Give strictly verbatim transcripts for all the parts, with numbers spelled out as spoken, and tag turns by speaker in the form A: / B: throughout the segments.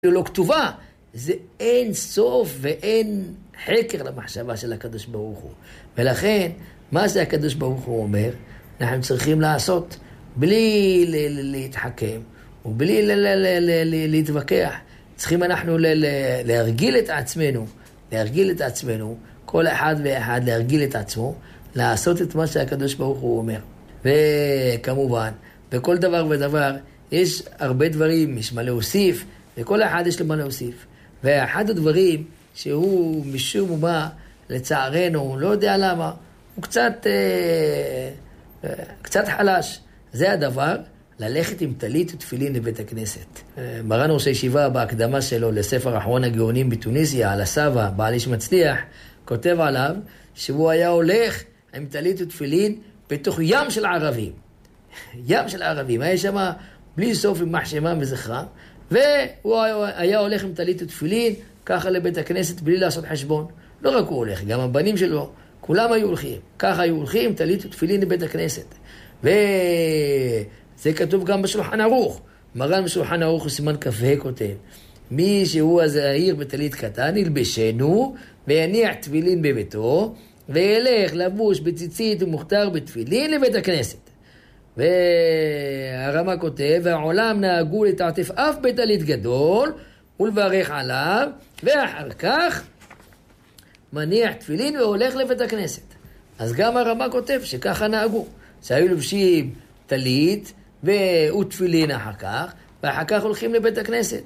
A: לא כתובה, זה אין סוף ואין חקר למחשבה של הקדוש ברוך הוא. ולכן, מה זה הקדוש ברוך הוא אומר? אנחנו צריכים לעשות בלי להתחכם ובלי להתווכח. צריכים אנחנו להרגיל את עצמנו, להרגיל את עצמנו, כל אחד ואחד להרגיל את עצמו, לעשות את מה שהקדוש ברוך הוא אומר. וכמובן, בכל דבר ודבר, יש הרבה דברים, יש מה להוסיף, וכל אחד יש לו מה להוסיף. ואחד הדברים שהוא משום מה, לצערנו, לא יודע למה, הוא קצת, אה, קצת חלש. זה הדבר, ללכת עם טלית ותפילין לבית הכנסת. מרן ראש הישיבה בהקדמה שלו לספר אחרון הגאונים בתוניסיה, על הסבא, בעל איש מצליח, כותב עליו שהוא היה הולך עם טלית ותפילין בתוך ים של ערבים. ים של ערבים, היה שם בלי סוף עם מחשמה וזכרה, והוא היה הולך עם טלית ותפילין ככה לבית הכנסת בלי לעשות חשבון. לא רק הוא הולך, גם הבנים שלו, כולם היו הולכים. ככה היו הולכים, טלית ותפילין לבית הכנסת. וזה כתוב גם בשולחן ערוך. מרן בשולחן ערוך סימן כ"ה כותב, מי שהוא הזהיר בטלית קטן, ילבשנו ויניח תפילין בביתו, וילך לבוש בציצית ומוכתר בתפילין לבית הכנסת. והרמה כותב, והעולם נהגו לתעטף אף בטלית גדול ולברך עליו, ואחר כך מניח תפילין והולך לבית הכנסת. אז גם הרמה כותב שככה נהגו, שהיו לובשים טלית ותפילין אחר כך, ואחר כך הולכים לבית הכנסת.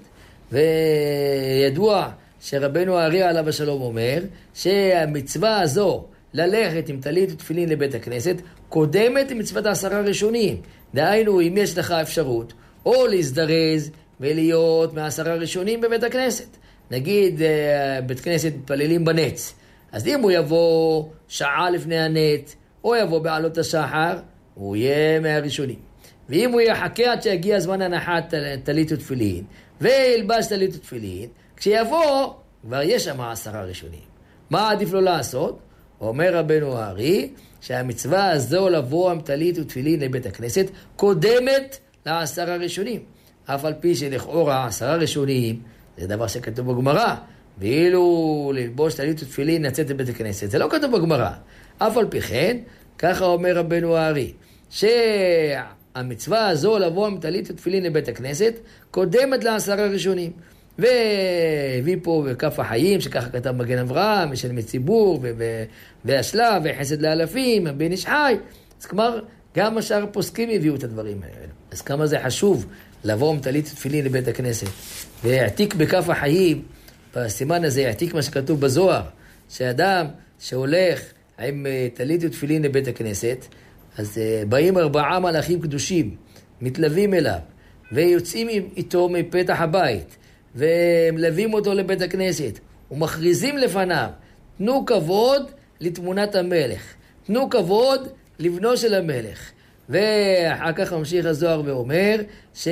A: וידוע שרבנו הארי עליו השלום אומר שהמצווה הזו ללכת עם טלית ותפילין לבית הכנסת קודמת עם מצוות העשרה ראשונים. דהיינו, אם יש לך אפשרות או להזדרז ולהיות מהעשרה ראשונים בבית הכנסת. נגיד בית כנסת מתפללים בנץ, אז אם הוא יבוא שעה לפני הנץ או יבוא בעלות השחר, הוא יהיה מהראשונים. ואם הוא יחכה עד שיגיע זמן הנחת טלית ותפילין וילבש טלית ותפילין, כשיבוא כבר יש שם העשרה ראשונים. מה עדיף לו לעשות? אומר רבנו הארי שהמצווה הזו לבוא עם טלית ותפילין לבית הכנסת קודמת לעשרה ראשונים. אף על פי שלכאורה העשרה ראשונים זה דבר שכתוב בגמרא, ואילו ללבוש טלית ותפילין לצאת לבית הכנסת, זה לא כתוב בגמרא. אף על פי כן, ככה אומר רבנו הארי, שהמצווה הזו לבוא עם טלית ותפילין לבית הכנסת קודמת לעשרה ראשונים. והביא פה בכף החיים, שככה כתב מגן אברהם, משלמי ציבור, והשלב, וחסד לאלפים, בן איש חי. אז כלומר, גם השאר הפוסקים הביאו את הדברים האלה. אז כמה זה חשוב לבוא עם טלית ותפילין לבית הכנסת. והעתיק בכף החיים, בסימן הזה, העתיק מה שכתוב בזוהר, שאדם שהולך עם טלית ותפילין לבית הכנסת, אז באים ארבעה מלאכים קדושים, מתלווים אליו, ויוצאים איתו מפתח הבית, ומלווים אותו לבית הכנסת, ומכריזים לפניו, תנו כבוד לתמונת המלך, תנו כבוד לבנו של המלך. ואחר כך ממשיך הזוהר ואומר, ש...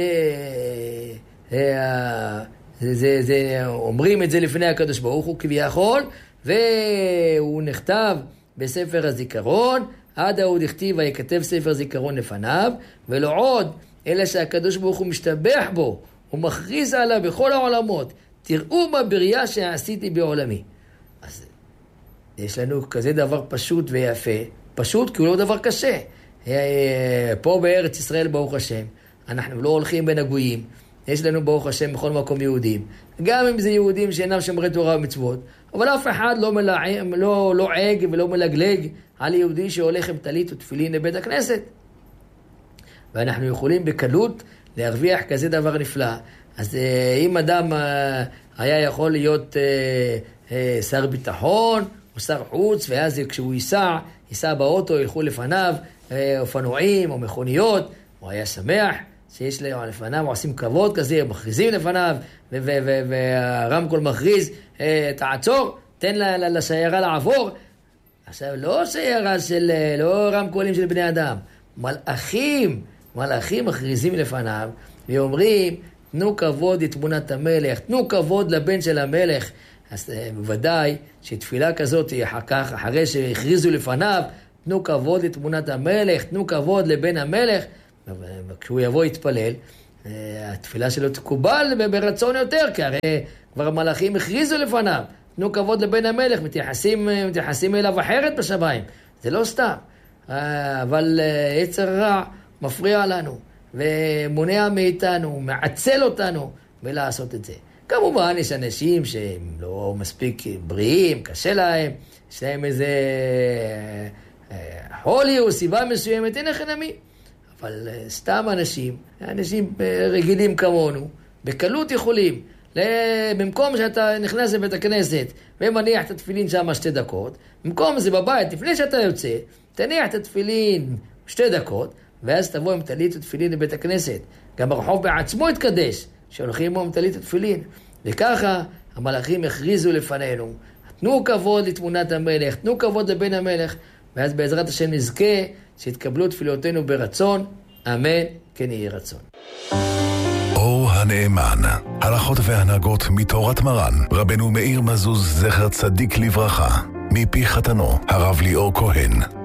A: זה, זה, אומרים את זה לפני הקדוש ברוך הוא כביכול, והוא נכתב בספר הזיכרון, עד ההוא דכתיב ויכתב ספר זיכרון לפניו, ולא עוד, אלא שהקדוש ברוך הוא משתבח בו, הוא מכריז עליו בכל העולמות, תראו מה בריאה שעשיתי בעולמי. אז יש לנו כזה דבר פשוט ויפה, פשוט כי הוא לא דבר קשה. פה בארץ ישראל ברוך השם, אנחנו לא הולכים בין הגויים, יש לנו ברוך השם בכל מקום יהודים, גם אם זה יהודים שאינם שמרי תורה ומצוות, אבל אף אחד לא מלעג, לא, לא עג ולא מלגלג על יהודי שהולך עם טלית ותפילין לבית הכנסת. ואנחנו יכולים בקלות להרוויח כזה דבר נפלא. אז אם אדם היה יכול להיות שר ביטחון או שר חוץ, ואז כשהוא ייסע, ייסע באוטו, ילכו לפניו אופנועים או מכוניות, הוא היה שמח שיש לו לפניו, עושים כבוד כזה, מכריזים לפניו, והרמקול מכריז, תעצור, תן לשיירה לעבור. עכשיו, לא שיירה של, לא רמקולים של בני אדם, מלאכים, מלאכים מכריזים לפניו, ואומרים, תנו כבוד לתמונת המלך, תנו כבוד לבן של המלך. אז בוודאי שתפילה כזאת, אחר כך, אחרי שהכריזו לפניו, תנו כבוד לתמונת המלך, תנו כבוד לבן המלך, כשהוא יבוא יתפלל, התפילה שלו תקובל ברצון יותר, כי הרי כבר המלאכים הכריזו לפניו, תנו כבוד לבן המלך, מתייחסים, מתייחסים אליו אחרת בשמיים. זה לא סתם. אבל יצר רע מפריע לנו, ומונע מאיתנו, מעצל אותנו מלעשות את זה. כמובן, יש אנשים שהם לא מספיק בריאים, קשה להם, יש להם איזה חולי או סיבה מסוימת, אין לכם נמי. אבל סתם אנשים, אנשים רגילים כמונו, בקלות יכולים, במקום שאתה נכנס לבית הכנסת ומניח את התפילין שם שתי דקות, במקום זה בבית, לפני שאתה יוצא, תניח את התפילין שתי דקות, ואז תבוא עם טלית ותפילין לבית הכנסת. גם הרחוב בעצמו התקדש, שהולכים בו עם טלית ותפילין. וככה המלאכים הכריזו לפנינו, תנו כבוד לתמונת המלך, תנו כבוד לבן המלך, ואז בעזרת השם נזכה שיתקבלו תפילותינו ברצון. אמן, כן יהיה רצון.
B: אור הנאמן, הלכות והנהגות מתורת מרן, רבנו מאיר מזוז זכר צדיק לברכה, מפי חתנו, הרב ליאור כהן.